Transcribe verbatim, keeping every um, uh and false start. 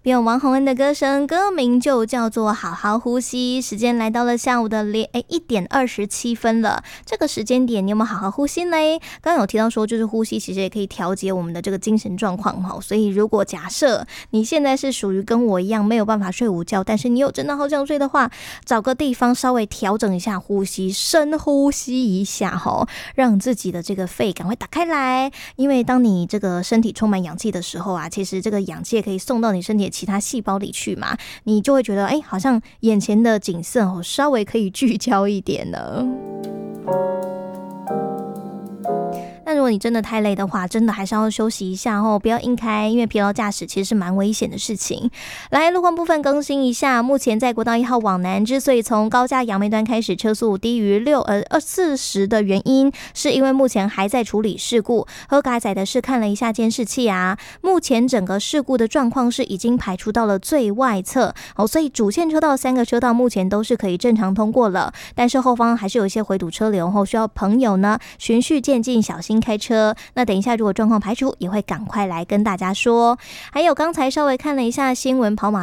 用王洪恩的歌声，歌名就叫做好好呼吸。时间来到了下午的一点二十七分了，这个时间点你有没有好好呼吸呢？刚刚有提到说，就是呼吸其实也可以调节我们的这个精神状况哈。所以如果假设你现在是属于跟我一样没有办法睡午觉，但是你有真的好想睡的话，找个地方稍微调整一下呼吸，深呼吸一下哈，让自己的这个肺赶快打开来。因为当你这个身体充满氧气的时候啊，其实这个氧气也可以送到你身体的其他细胞里去嘛，你就会觉得哎，好像眼前的景色哦，稍微可以聚焦一点了。那如果你真的太累的话，真的还是要休息一下哦，不要硬开，因为疲劳驾驶其实是蛮危险的事情。来，路况部分更新一下，目前在国道一号往南，之所以从高架杨梅段开始车速低于六呃二四十的原因，是因为目前还在处理事故。和改载的是看了一下监视器啊，目前整个事故的状况是已经排除到了最外侧哦，所以主线车道三个车道目前都是可以正常通过了，但是后方还是有一些回堵车流后，需要朋友呢循序渐进，小心开车。那等一下如果状况排除，也会赶快来跟大家说。还有刚才稍微看了一下新闻，跑马